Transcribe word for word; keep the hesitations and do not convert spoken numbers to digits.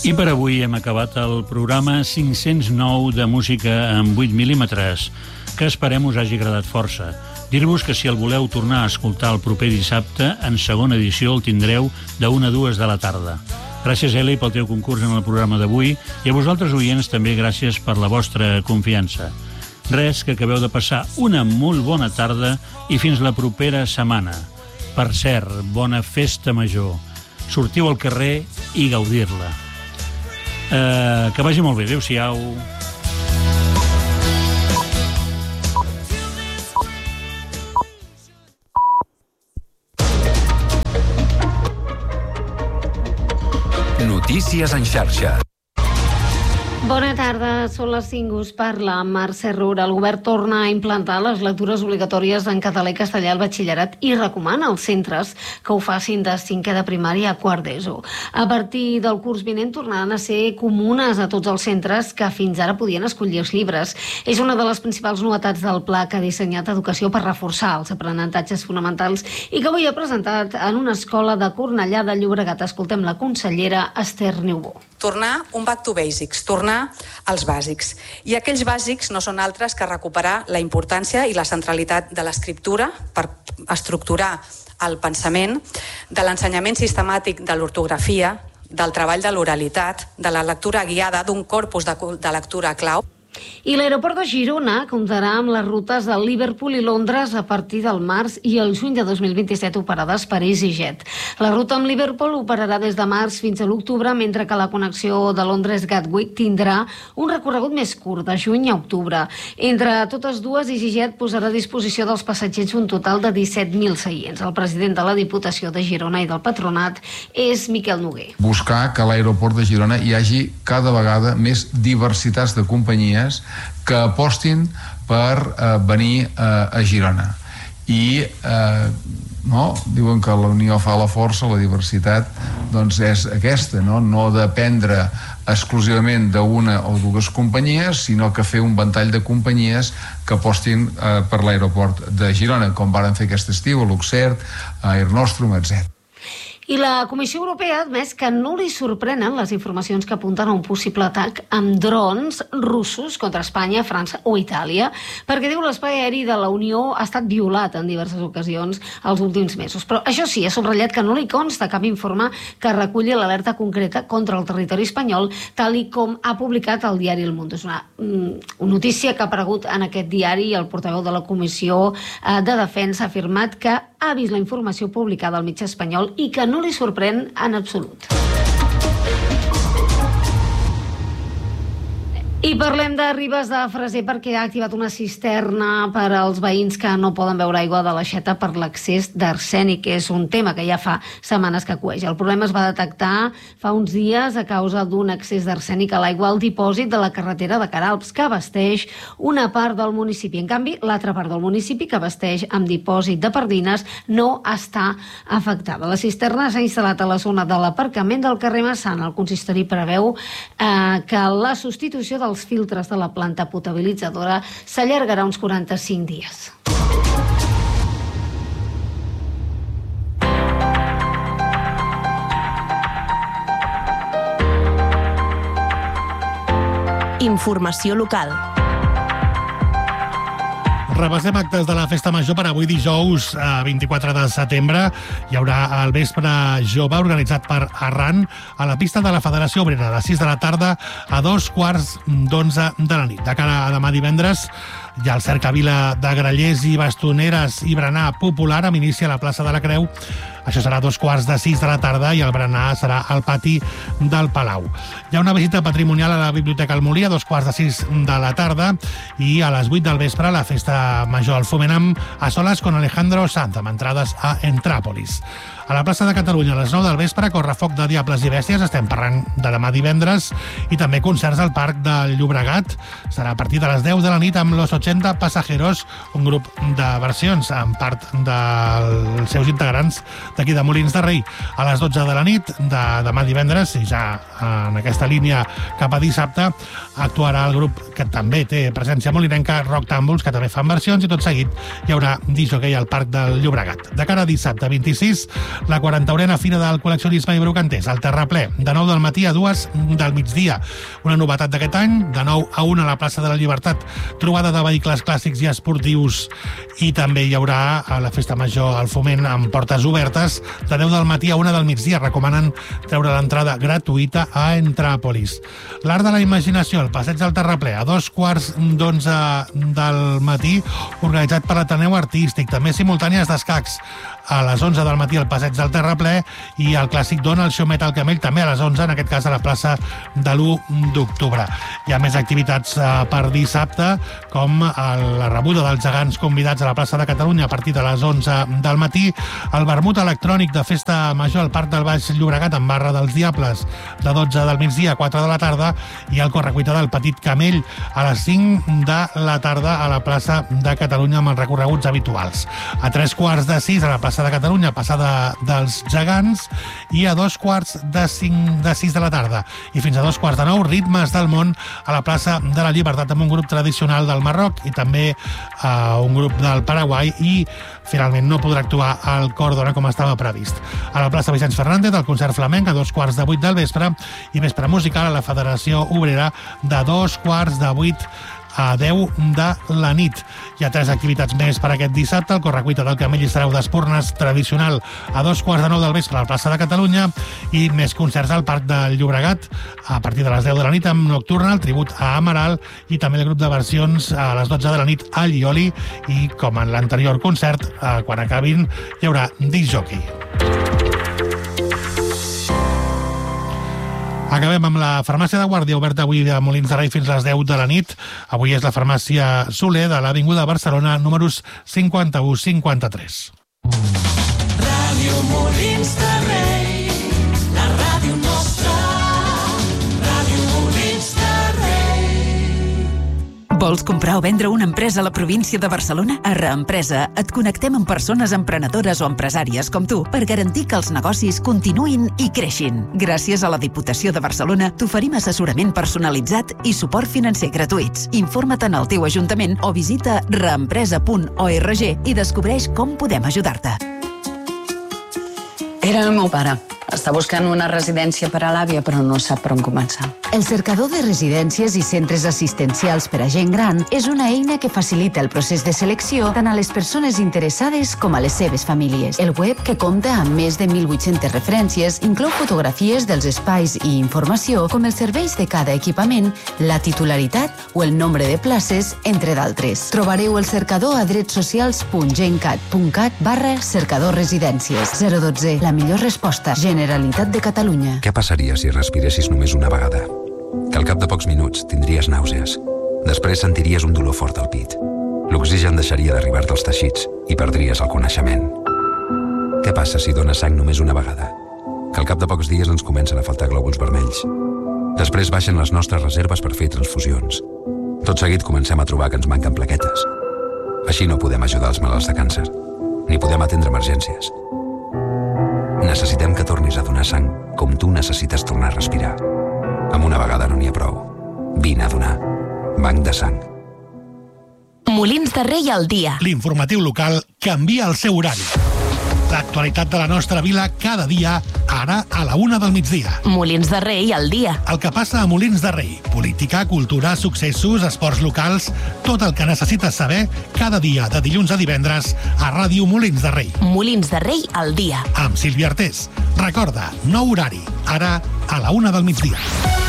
I per avui hem acabat el programa cinc-cents nou de música en vuit mil·límetres, que esperem us hagi agradat força. Dir-vos que si el voleu tornar a escoltar el proper dissabte, en segona edició el tindreu de una a dues de la tarda. Gràcies, Eli, pel teu concurs en el programa d'avui i a vosaltres, oients, també gràcies per la vostra confiança. Res, que acabeu de passar una molt bona tarda i fins la propera setmana. Per cert, bona festa major. Sortiu al carrer i gaudir-la. Uh, que vagi molt bé. Adéu-siau. Notícies en xarxa. Bona tarda, són les cinc, us parla Mercè Roura. El govern torna a implantar les lectures obligatòries en català i castellà al batxillerat i recomana als centres que ho facin de cinquè de primària a quart d'ESO. A partir del curs vinent tornaran a ser comunes a tots els centres que fins ara podien escollir els llibres. És una de les principals novetats del pla que ha dissenyat Educació per reforçar els aprenentatges fonamentals i que avui ha presentat en una escola de Cornellà de Llobregat. Escoltem la consellera Esther Niubó. Tornar un back to basics, tornar als bàsics. I aquells bàsics no són altres que recuperar la importància i la centralitat de l'escriptura per estructurar el pensament, de l'ensenyament sistemàtic de l'ortografia, del treball de l'oralitat, de la lectura guiada, d'un corpus de, de lectura clau. I l'aeroport de Girona comptarà amb les rutes de Liverpool i Londres a partir del març i el juny de dos mil vint-i-set operades per EasyJet. La ruta amb Liverpool operarà des de març fins a l'octubre, mentre que la connexió de Londres-Gatwick tindrà un recorregut més curt, de juny a octubre. Entre totes dues, EasyJet posarà a disposició dels passatgers un total de disset mil seients. El president de la Diputació de Girona i del Patronat és Miquel Noguer. Buscar que a l'aeroport de Girona hi hagi cada vegada més diversitats de companyies que apostin per eh, venir eh, a Girona. I eh, no? diuen que la unió fa la força, la diversitat doncs és aquesta, no, no dependre exclusivament d'una o dues companyies, sinó que fer un ventall de companyies que apostin eh, per l'aeroport de Girona, com varen fer aquest estiu a Luxert, a Air Nostrum, etcètera. I la Comissió Europea ha admès que no li sorprenen les informacions que apunten a un possible atac amb drons russos contra Espanya, França o Itàlia, perquè diu l'espai aeri de la Unió ha estat violat en diverses ocasions els últims mesos. Però això sí, ha subratllat que no li consta cap informe que reculli l'alerta concreta contra el territori espanyol, tal i com ha publicat el diari El Mundo. És una, una notícia que ha aparegut en aquest diari i el portaveu de la Comissió de Defensa ha afirmat que ha vist la informació publicada al mitjà espanyol i que no li sorprèn en absolut. I parlem de Ribes de Freser perquè ha activat una cisterna per als veïns que no poden beure aigua de l'aixeta per l'excés d'arsènic, que és un tema que ja fa setmanes que cueja. El problema es va detectar fa uns dies a causa d'un excés d'arsènic a l'aigua al dipòsit de la carretera de Queralbs, que abasteix una part del municipi. En canvi, l'altra part del municipi, que abasteix amb dipòsit de Pardines, no està afectada. La cisterna s'ha instal·lat a la zona de l'aparcament del carrer Massana. El consistori preveu eh, que la substitució dels filtres de la planta potabilitzadora s'allargarà uns quaranta-cinc dies. Informació local. Repassem actes de la Festa Major per avui dijous vint-i-quatre de setembre. Hi haurà el vespre jove organitzat per Arran a la pista de la Federació Obrera de sis de la tarda a dos quarts d'onze de la nit. De cara a demà divendres hi ha el cercavila de grallers i bastoneres i berenar popular amb inici a la plaça de la Creu. Això serà a dos quarts de sis de la tarda i el berenar serà al pati del Palau. Hi ha una visita patrimonial a la Biblioteca al Molí a dos quarts de sis de la tarda i a les vuit del vespre la Festa Major al Fomenam a soles con Alejandro Sanz, amb entrades a Entràpolis. A la plaça de Catalunya a les nou del vespre, correfoc de Diables i Bèsties, estem parlant de demà divendres, i també concerts al Parc del Llobregat. Serà a partir de les deu de la nit amb Los ochenta Pasajeros, un grup de versions en part dels seus integrants d'aquí de Molins de Rei. A les dotze de la nit de demà divendres, i ja en aquesta línia cap a dissabte, actuarà el grup que també té presència molinenca, Rock Tambuls, que també fan versions, i tot seguit hi haurà disc jockey al Parc del Llobregat. De cara a dissabte vint-i-sis, la quarantaunena Fira del Col·leccionisme i Brocanters, al Terraplè, de nou del matí a dues del migdia. Una novetat d'aquest any, de nou a una a la plaça de la Llibertat, trobada de vehicles clàssics i esportius, i també hi haurà a la Festa Major al Foment amb portes obertes, de deu del matí a una del migdia. Recomanen treure l'entrada gratuïta a Entràpolis. L'Art de la Imaginació, al Passeig del Terraplè, a dos quarts d'onze del matí, organitzat per l'Ateneu Artístic. També simultànies d'escacs a les onze del matí al Passeig del Terraplè, i el clàssic Dona el show Metal Camell també a les onze, en aquest cas a la plaça de l'u d'octubre. Hi ha més activitats per dissabte, com la rebuda dels gegants convidats a la plaça de Catalunya a partir de les onze del matí, el vermut electrònic de Festa Major al Parc del Baix Llobregat amb barra dels Diables de dotze del migdia a quatre de la tarda, i el correcuita del Petit Camell a les cinc de la tarda a la plaça de Catalunya amb els recorreguts habituals. A tres quarts de sis a la plaça de Catalunya, passada dels gegants, i a dos quarts de cinc de sis de la tarda i fins a dos quarts de nou, Ritmes del Món a la plaça de la Llibertat amb un grup tradicional del Marroc i també uh, un grup del Paraguai, i finalment no podrà actuar al Còrdona com estava previst. A la plaça Vicenç Fernández, el concert flamenc a dos quarts de vuit del vespre, i vespre musical a la Federació Obrera de dos quarts de vuit a deu de la nit. Hi ha tres activitats més per aquest dissabte: el correcuita del Camell i Sarau d'Espurnes tradicional a dos quarts de nou del vespre a la plaça de Catalunya, i més concerts al Parc del Llobregat a partir de les deu de la nit amb Nocturna, el tribut a Amaral, i també el grup de versions a les dotze de la nit al Ioli, i com en l'anterior concert, quan acabin hi haurà disc jockey. Acabem amb la farmàcia de guàrdia, oberta avui de Molins de Rei fins a les deu de la nit. Avui és la farmàcia Soler de l'Avinguda Barcelona, números cinquanta-u cinquanta-tres. Ràdio Molins de Rei, la ràdio nostra, Ràdio Molins de Rei. Vols comprar o vendre una empresa a la província de Barcelona? A Reempresa et connectem amb persones emprenedores o empresàries com tu per garantir que els negocis continuïn i creixin. Gràcies a la Diputació de Barcelona t'oferim assessorament personalitzat i suport financer gratuïts. Informa't en el teu ajuntament o visita reempresa punt org i descobreix com podem ajudar-te. Era el meu pare. Està buscant una residència per a l'àvia, però no sap per on començar. El cercador de residències i centres assistencials per a gent gran és una eina que facilita el procés de selecció tant a les persones interessades com a les seves famílies. El web, que compta amb més de mil vuit-centes referències, inclou fotografies dels espais i informació, com els serveis de cada equipament, la titularitat o el nombre de places, entre d'altres. Trobareu el cercador a dretsocials punt gencat punt cat barra cercador residències. zero dotze, la millor resposta. Generalitat de Catalunya. Què passaria si respiressis només una vegada? Que al cap de pocs minuts tindries nàusees. Després sentiries un dolor fort al pit. L'oxigen deixaria d'arribar-te als teixits i perdries el coneixement. Què passa si dones sang només una vegada? Que al cap de pocs dies ens comencen a faltar glòbuls vermells. Després baixen les nostres reserves per fer transfusions. Tot seguit comencem a trobar que ens manquen plaquetes. Així no podem ajudar els malalts de càncer, ni podem atendre emergències. Necessitem que tornis a donar sang com tu necessites tornar a respirar. Amb una vegada no n'hi ha prou. Vine a donar. Banc de sang. Molins de Rei al dia. L'informatiu local canvia el seu horari. L'actualitat de la nostra vila cada dia, ara a la una del migdia. Molins de Rei al dia. El que passa a Molins de Rei. Política, cultura, successos, esports locals, tot el que necessites saber cada dia de dilluns a divendres a Ràdio Molins de Rei. Molins de Rei al dia. Amb Sílvia Artés. Recorda, nou horari, ara a la una del migdia.